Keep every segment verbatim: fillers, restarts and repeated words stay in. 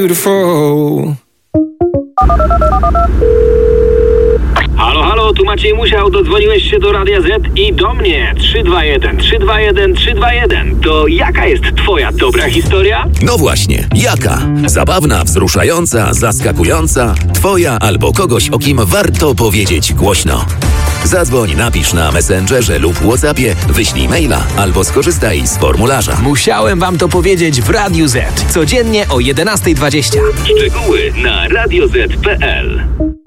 Halo, halo, tu Maciej Musiał, dodzwoniłeś się do Radia Z i do mnie. trzy dwa jeden, trzy dwa jeden, trzy dwa jeden. To jaka jest twoja dobra historia? No właśnie, jaka? Zabawna, wzruszająca, zaskakująca, twoja albo kogoś, o kim warto powiedzieć głośno. Zadzwoń, napisz na Messengerze lub WhatsAppie, wyślij maila albo skorzystaj z formularza. Musiałem wam to powiedzieć w Radiu Z. Codziennie o jedenasta dwadzieścia. Szczegóły na radio zet kropka pe el.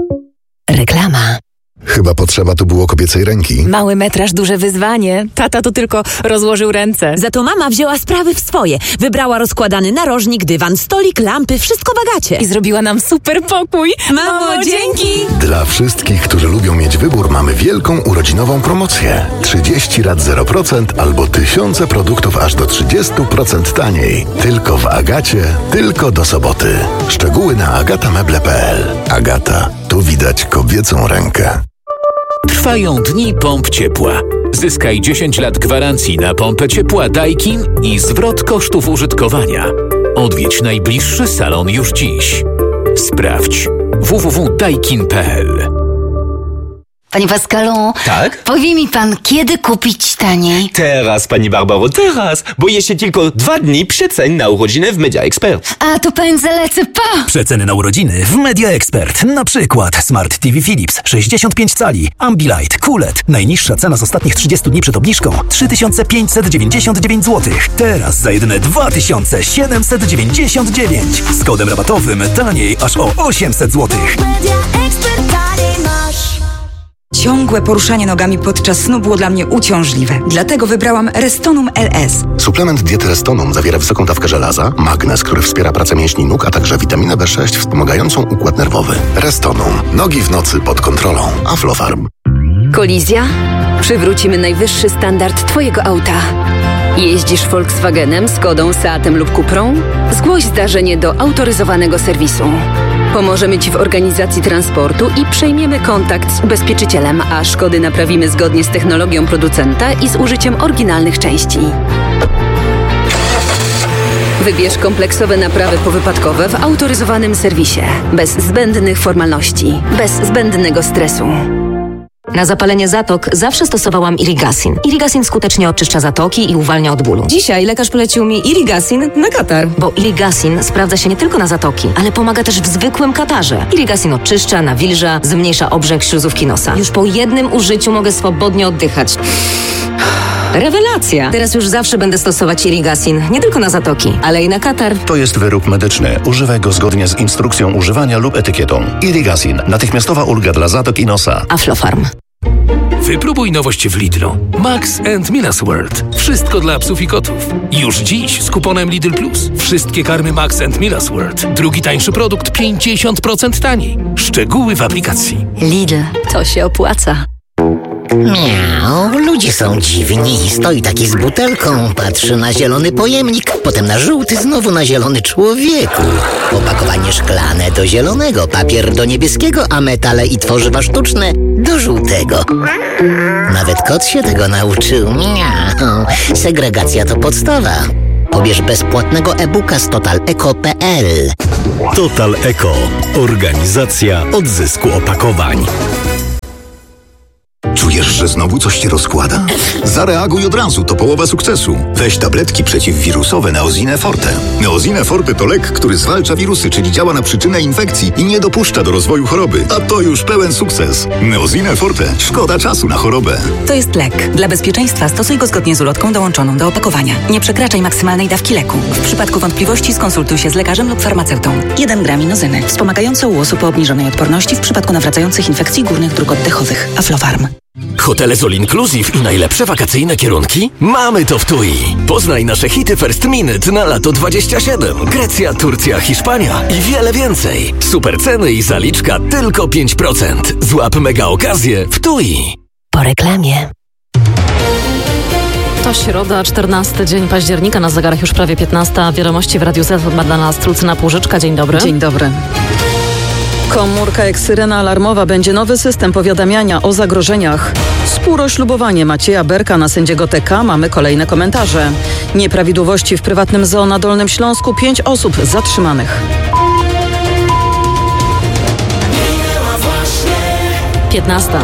Reklama. Chyba potrzeba tu było kobiecej ręki. Mały metraż, duże wyzwanie. Tata to tylko rozłożył ręce. Za to mama wzięła sprawy w swoje. Wybrała rozkładany narożnik, dywan, stolik, lampy, wszystko w Agacie. I zrobiła nam super pokój. Mamo, dzięki! Dla wszystkich, którzy lubią mieć wybór, mamy wielką urodzinową promocję. trzydzieści rat zero procent albo tysiące produktów aż do trzydzieści procent taniej. Tylko w Agacie, tylko do soboty. Szczegóły na agatameble kropka pe el. Agata, tu widać kobiecą rękę. Trwają dni pomp ciepła. Zyskaj dziesięć lat gwarancji na pompę ciepła Daikin i zwrot kosztów użytkowania. Odwiedź najbliższy salon już dziś. Sprawdź w w w kropka daikin kropka pe el. Panie Pascalu, tak? powie mi pan, kiedy kupić taniej? Teraz, pani Barbaro, teraz, bo jeszcze tylko dwa dni przecen na urodziny w Media Expert. A, to pan zalecę, pa! Przeceny na urodziny w Media Expert. Na przykład Smart T V Philips sześćdziesiąt pięć cali, Ambilight, Q L E D. Najniższa cena z ostatnich trzydziestu dni przed obniżką trzy tysiące pięćset dziewięćdziesiąt dziewięć złotych. Teraz za jedyne dwa tysiące siedemset dziewięćdziesiąt dziewięć. Z kodem rabatowym taniej aż o osiemset złotych. Media Expert taniej masz. Ciągłe poruszanie nogami podczas snu było dla mnie uciążliwe. Dlatego wybrałam Restonum L S. Suplement diety Restonum zawiera wysoką dawkę żelaza, magnez, który wspiera pracę mięśni nóg, a także witaminę B sześć wspomagającą układ nerwowy. Restonum. Nogi w nocy pod kontrolą. Aflofarm. Kolizja? Przywrócimy najwyższy standard twojego auta. Jeździsz Volkswagenem, Skodą, Seatem lub Cuprą? Zgłoś zdarzenie do autoryzowanego serwisu. Pomożemy Ci w organizacji transportu i przejmiemy kontakt z ubezpieczycielem, a szkody naprawimy zgodnie z technologią producenta i z użyciem oryginalnych części. Wybierz kompleksowe naprawy powypadkowe w autoryzowanym serwisie. Bez zbędnych formalności, bez zbędnego stresu. Na zapalenie zatok zawsze stosowałam Irigasin. Irigasin skutecznie oczyszcza zatoki i uwalnia od bólu. Dzisiaj lekarz polecił mi Irigasin na katar. Bo Irigasin sprawdza się nie tylko na zatoki, ale pomaga też w zwykłym katarze. Irigasin oczyszcza, nawilża, zmniejsza obrzęk śluzówki nosa. Już po jednym użyciu mogę swobodnie oddychać. Rewelacja! Teraz już zawsze będę stosować Irigasin, nie tylko na zatoki, ale i na katar. To jest wyrób medyczny. Używaj go zgodnie z instrukcją używania lub etykietą. Irigasin. Natychmiastowa ulga dla zatok i nosa. Aflofarm. Wypróbuj nowość w Lidlu. Max and Milas World. Wszystko dla psów i kotów. Już dziś z kuponem Lidl Plus. Wszystkie karmy Max and Milas World. Drugi tańszy produkt pięćdziesiąt procent taniej. Szczegóły w aplikacji. Lidl. To się opłaca. Miau, ludzie są dziwni. Stoi taki z butelką, patrzy na zielony pojemnik, potem na żółty, znowu na zielony człowieku. Opakowanie szklane do zielonego, papier do niebieskiego, a metale i tworzywa sztuczne do żółtego. Nawet kot się tego nauczył. Miau. Segregacja to podstawa. Pobierz bezpłatnego e-booka z total eco kropka pe el. Total Eco. Organizacja odzysku opakowań. Czujesz, że znowu coś się rozkłada? Zareaguj od razu, to połowa sukcesu. Weź tabletki przeciwwirusowe Neosine Forte. Neosine Forte to lek, który zwalcza wirusy, czyli działa na przyczynę infekcji i nie dopuszcza do rozwoju choroby. A to już pełen sukces. Neosine Forte. Szkoda czasu na chorobę. To jest lek. Dla bezpieczeństwa stosuj go zgodnie z ulotką dołączoną do opakowania. Nie przekraczaj maksymalnej dawki leku. W przypadku wątpliwości skonsultuj się z lekarzem lub farmaceutą. jeden gram inozyny. Wspomagające u osób o obniżonej odporności w przypadku nawracających infekcji górnych dróg oddechowych. Aflofarm. Hotele z All Inclusive i najlepsze wakacyjne kierunki? Mamy to w T U I. Poznaj nasze hity First Minute na lato dwadzieścia siedem. Grecja, Turcja, Hiszpania i wiele więcej. Super ceny i zaliczka tylko pięć procent. Złap mega okazję w T U I. Po reklamie. To środa, czternasty dzień października, na zegarach już prawie piętnasta. Wiadomości w Radiu Z ma dla nas Trucyna Płużyczka. Dzień dobry. Dzień dobry. Komórka jak syrena alarmowa, będzie nowy system powiadamiania o zagrożeniach. Spóro ślubowanie Macieja Berka na sędziego T K. Mamy kolejne komentarze. Nieprawidłowości w prywatnym zoo na Dolnym Śląsku. Pięć osób zatrzymanych. piętnasta.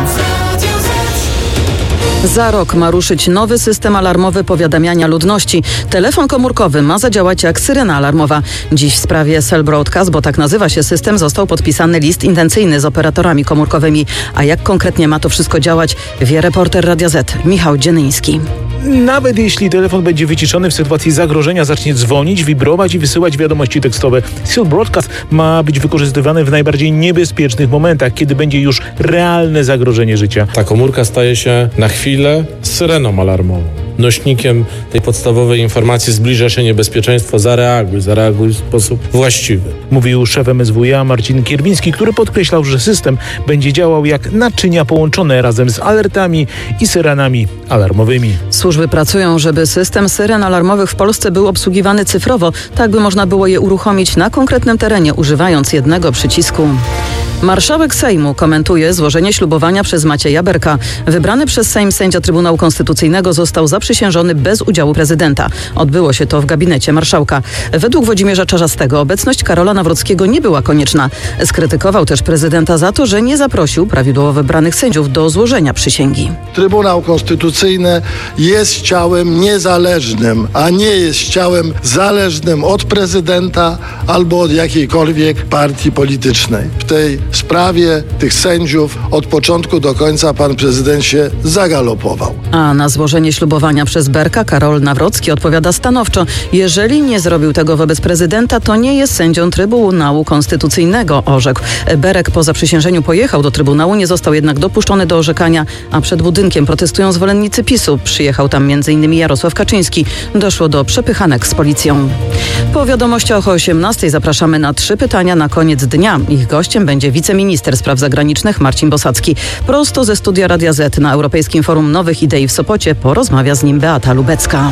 Za rok ma ruszyć nowy system alarmowy powiadamiania ludności. Telefon komórkowy ma zadziałać jak syrena alarmowa. Dziś w sprawie Cell Broadcast, bo tak nazywa się system, został podpisany list intencyjny z operatorami komórkowymi. A jak konkretnie ma to wszystko działać, wie reporter Radia Z Michał Dzienyński. Nawet jeśli telefon będzie wyciszony, w sytuacji zagrożenia zacznie dzwonić, wibrować i wysyłać wiadomości tekstowe. Cell Broadcast ma być wykorzystywany w najbardziej niebezpiecznych momentach, kiedy będzie już realne zagrożenie życia. Ta komórka staje się na chwilę syreną alarmową. Nośnikiem tej podstawowej informacji: zbliża się niebezpieczeństwo, zareaguj, zareaguj w sposób właściwy. Mówił szef M S W iA Marcin Kierwiński, który podkreślał, że system będzie działał jak naczynia połączone razem z alertami i syrenami alarmowymi. Służby pracują, żeby system syren alarmowych w Polsce był obsługiwany cyfrowo, tak by można było je uruchomić na konkretnym terenie, używając jednego przycisku. Marszałek Sejmu komentuje złożenie ślubowania przez Macieja Berka. Wybrany przez Sejm sędzia Trybunału Konstytucyjnego został zaprzysiężony bez udziału prezydenta. Odbyło się to w gabinecie marszałka. Według Włodzimierza Czarzastego obecność Karola Nawrockiego nie była konieczna. Skrytykował też prezydenta za to, że nie zaprosił prawidłowo wybranych sędziów do złożenia przysięgi. Trybunał Konstytucyjny jest ciałem niezależnym, a nie jest ciałem zależnym od prezydenta albo od jakiejkolwiek partii politycznej. W tej sprawie tych sędziów od początku do końca pan prezydent się zagalopował. A na złożenie ślubowania przez Berka Karol Nawrocki odpowiada stanowczo: jeżeli nie zrobił tego wobec prezydenta, to nie jest sędzią Trybunału Konstytucyjnego, orzekł. Berek po zaprzysiężeniu pojechał do Trybunału, nie został jednak dopuszczony do orzekania, a przed budynkiem protestują zwolennicy PiSu. Przyjechał tam między innymi Jarosław Kaczyński. Doszło do przepychanek z policją. Po wiadomościach o osiemnastej zapraszamy na trzy pytania na koniec dnia. Ich gościem będzie wiceminister spraw zagranicznych Marcin Bosacki. Prosto ze studia Radia Z na Europejskim Forum Nowych Idei w Sopocie porozmawia z nim Beata Lubecka.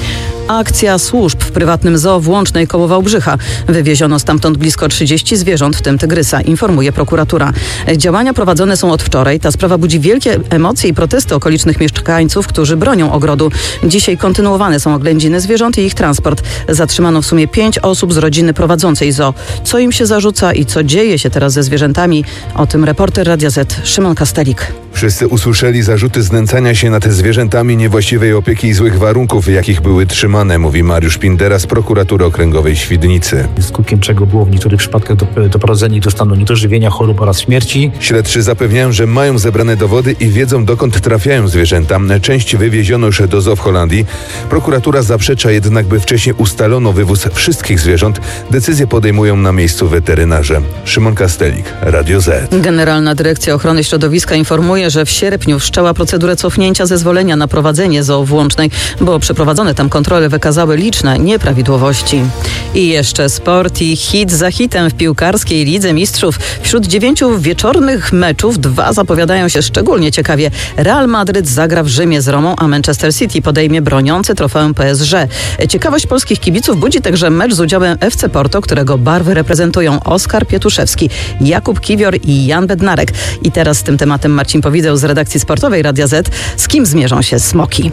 Akcja służb w prywatnym zoo w Łącznej koło Wałbrzycha. Wywieziono stamtąd blisko trzydzieści zwierząt, w tym tygrysa, informuje prokuratura. Działania prowadzone są od wczoraj. Ta sprawa budzi wielkie emocje i protesty okolicznych mieszkańców, którzy bronią ogrodu. Dzisiaj kontynuowane są oględziny zwierząt i ich transport. Zatrzymano w sumie pięć osób z rodziny prowadzącej zoo. Co im się zarzuca i co dzieje się teraz ze zwierzętami? O tym reporter Radia Z Szymon Kastelik. Wszyscy usłyszeli zarzuty znęcania się nad zwierzętami, niewłaściwej opieki i złych warunków, w jakich były trzymane, mówi Mariusz Pindera z prokuratury okręgowej Świdnicy. Skutkiem czego było w niektórych przypadkach doprowadzenie do stanu niedożywienia, chorób oraz śmierci. Śledczy zapewniają, że mają zebrane dowody i wiedzą, dokąd trafiają zwierzęta. Część wywieziono już do zoo w Holandii. Prokuratura zaprzecza jednak, by wcześniej ustalono wywóz wszystkich zwierząt. Decyzję podejmują na miejscu weterynarze. Szymon Kastelik, Radio Z. Generalna Dyrekcja Ochrony Środowiska informuje, że w sierpniu wszczęła procedurę cofnięcia zezwolenia na prowadzenie zoo w Łącznej, bo przeprowadzone tam kontrole wykazały liczne nieprawidłowości. I jeszcze sport i hit za hitem w piłkarskiej Lidze Mistrzów. Wśród dziewięciu wieczornych meczów dwa zapowiadają się szczególnie ciekawie. Real Madryt zagra w Rzymie z Romą, a Manchester City podejmie broniący trofeum P S G. Ciekawość polskich kibiców budzi także mecz z udziałem F C Porto, którego barwy reprezentują Oskar Pietuszewski, Jakub Kiwior i Jan Bednarek. I teraz z tym tematem Marcin Powideł z redakcji sportowej Radia Z. Z kim zmierzą się Smoki?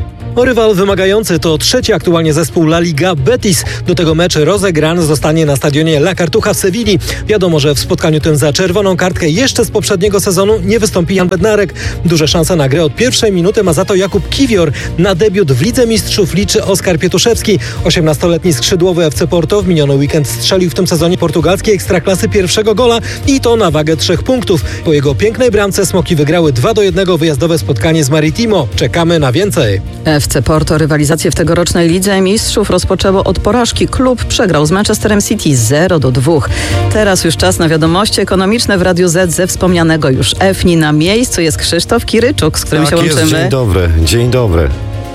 O rywal wymagający to trzeci aktualnie zespół La Liga Betis. Do tego mecz rozegrany zostanie na stadionie La Cartuja w Sewilli. Wiadomo, że w spotkaniu tym za czerwoną kartkę jeszcze z poprzedniego sezonu nie wystąpi Jan Bednarek. Duże szanse na grę od pierwszej minuty ma za to Jakub Kiwior. Na debiut w Lidze Mistrzów liczy Oskar Pietuszewski. osiemnastoletni skrzydłowy F C Porto w miniony weekend strzelił w tym sezonie portugalskiej ekstraklasy pierwszego gola i to na wagę trzech punktów. Po jego pięknej bramce Smoki wygrały dwa do jednego wyjazdowe spotkanie z Maritimo. Czekamy na więcej. F C Porto rywalizację w tegorocznej Lidze Mistrzów rozpoczęło od porażki. Klub przegrał z Manchesterem City zero do dwóch. Teraz już czas na wiadomości ekonomiczne w Radiu Z ze wspomnianego już F N I. Na miejscu jest Krzysztof Kiryczuk, z którym tak się łączymy. Jest. Dzień dobry, dzień dobry.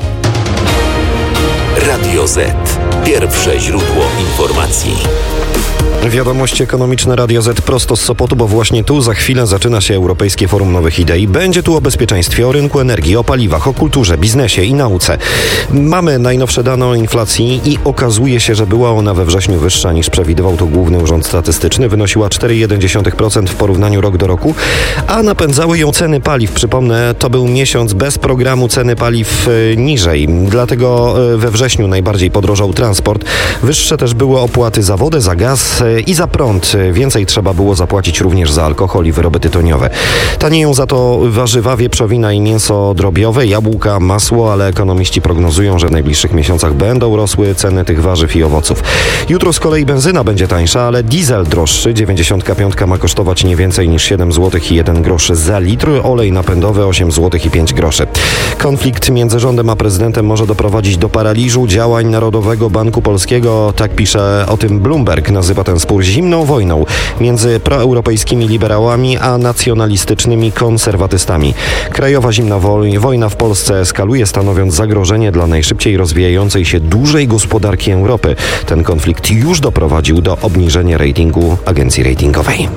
Radio Z. Pierwsze źródło informacji. Wiadomości ekonomiczne Radia Z prosto z Sopotu, bo właśnie tu za chwilę zaczyna się Europejskie Forum Nowych Idei. Będzie tu o bezpieczeństwie, o rynku energii, o paliwach, o kulturze, biznesie i nauce. Mamy najnowsze dane o inflacji i okazuje się, że była ona we wrześniu wyższa niż przewidywał to Główny Urząd Statystyczny. Wynosiła cztery przecinek jeden dziesiąt procent w porównaniu rok do roku, a napędzały ją ceny paliw. Przypomnę, to był miesiąc bez programu, ceny paliw niżej. Dlatego we wrześniu najbardziej podrożał transport. Wyższe też były opłaty za wodę, za gaz i za prąd. Więcej trzeba było zapłacić również za alkohol i wyroby tytoniowe. Tanieją za to warzywa, wieprzowina i mięso drobiowe, jabłka, masło, ale ekonomiści prognozują, że w najbliższych miesiącach będą rosły ceny tych warzyw i owoców. Jutro z kolei benzyna będzie tańsza, ale diesel droższy. dziewięćdziesiątka piątka ma kosztować nie więcej niż siedem złotych i jeden grosz za litr, olej napędowy osiem złotych i pięć groszy. Konflikt między rządem a prezydentem może doprowadzić do paraliżu działań Narodowego Banku Polskiego. Tak pisze o tym Bloomberg. Nazywa ten spór zimną wojną między proeuropejskimi liberałami a nacjonalistycznymi konserwatystami. Krajowa zimna wojna w Polsce eskaluje, stanowiąc zagrożenie dla najszybciej rozwijającej się dużej gospodarki Europy. Ten konflikt już doprowadził do obniżenia ratingu agencji ratingowej.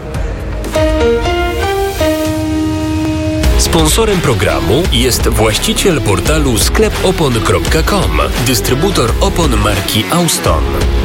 Sponsorem programu jest właściciel portalu sklep opon kropka com, dystrybutor opon marki Auston.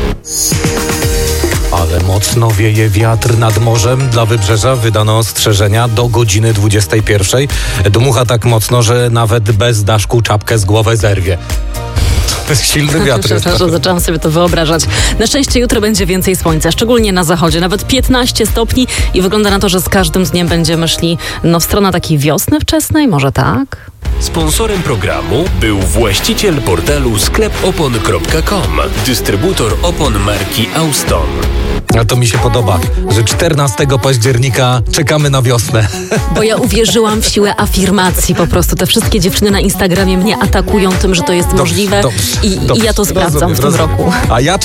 Ale mocno wieje wiatr nad morzem. Dla Wybrzeża wydano ostrzeżenia do godziny dwudziestej pierwszej. Dmucha tak mocno, że nawet bez daszku czapkę z głowy zerwie. To jest silny wiatr. Przepraszam, zaczęłam sobie to wyobrażać. Na szczęście jutro będzie więcej słońca, szczególnie na zachodzie. Nawet piętnaście stopni i wygląda na to, że z każdym dniem będziemy szli no, w stronę takiej wiosny wczesnej, może tak? Sponsorem programu był właściciel portalu sklep opon kropka com, dystrybutor opon marki Auston. A to mi się podoba, że czternastego października czekamy na wiosnę. Bo ja uwierzyłam w siłę afirmacji. Po prostu te wszystkie dziewczyny na Instagramie mnie atakują tym, że to jest Dobrze, możliwe dobrze, i, dobrze. i ja to sprawdzam Rozumiem, w tym rozumiem. roku. A ja